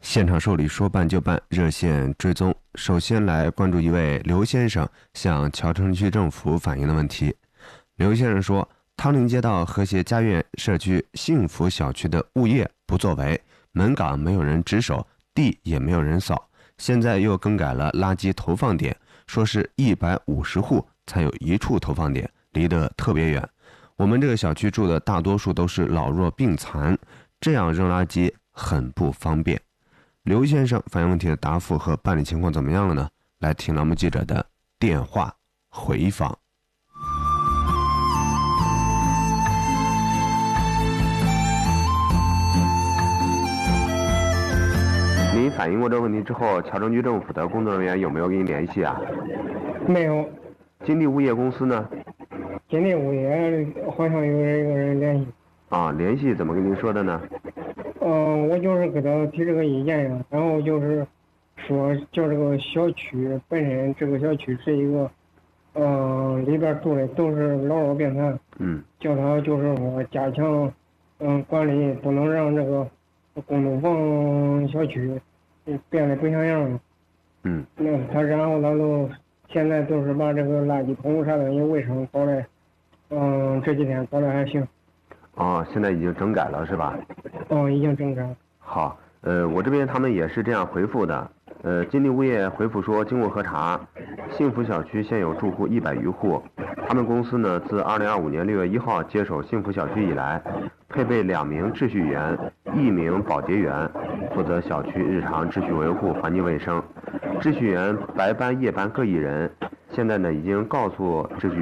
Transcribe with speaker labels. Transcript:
Speaker 1: 现场受理说办就办，热线追踪。首先来关注一位刘先生向谯城区政府反映的问题。刘先生说，汤林街道和谐家苑社区幸福小区的物业不作为，门岗没有人值守，地也没有人扫，现在又更改了垃圾投放点，说是150户才有1处投放点，离得特别远。我们这个小区住的大多数都是老弱病残，这样扔垃圾很不方便。刘先生反映问题的答复和办理情况怎么样了呢？来听栏目记者的电话回访。您反映过这个问题之后，谯城区政府的工作人员有没有跟您联系啊？
Speaker 2: 没有。
Speaker 1: 金地物业公司呢？
Speaker 2: 金地物业好像有一个人联系。
Speaker 1: 联系怎么跟您说的呢？
Speaker 2: 我就是给他提这个意见呀，然后就是说，就这个小区本身，这个小区是一个，里边住的都是老弱病残，叫他就是说加强，管理，不能让这个公租房小区变得不像样了。然后他都现在都是把这个垃圾桶啥的也卫生搞的，这几天搞得还行。
Speaker 1: 现在已经整改了是吧？
Speaker 2: 已经整改了。
Speaker 1: 好，我这边他们也是这样回复的。金地物业回复说，经过核查，幸福小区现有住户100余户，他们公司呢自2025年6月1号接手幸福小区以来，配备2名秩序员、1名保洁员，负责小区日常秩序维护、环境卫生。秩序员白班、夜班各1人，现在呢已经告诉秩序